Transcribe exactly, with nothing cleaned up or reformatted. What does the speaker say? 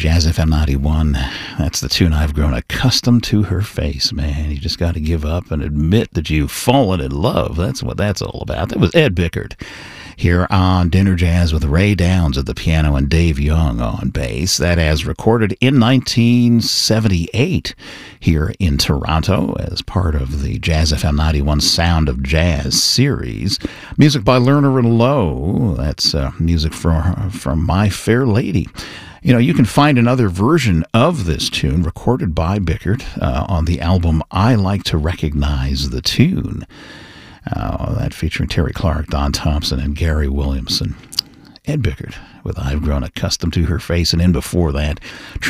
Jazz F M ninety-one. That's the tune I've grown accustomed to her face, man. You just got to give up and admit that you've fallen in love. That's what that's all about. That was Ed Bickert here on Dinner Jazz with Ray Downs at the piano and Dave Young on bass. That as recorded in nineteen seventy-eight here in Toronto as part of the Jazz F M ninety-one Sound of Jazz series. Music by Lerner and Lowe. That's uh, music from, from My Fair Lady. You know, you can find another version of this tune recorded by Bickert uh, on the album I Like to Recognize the Tune. Uh, that featuring Terry Clark, Don Thompson, and Gary Williamson. Ed Bickert with I've Grown Accustomed to Her Face, and in before that,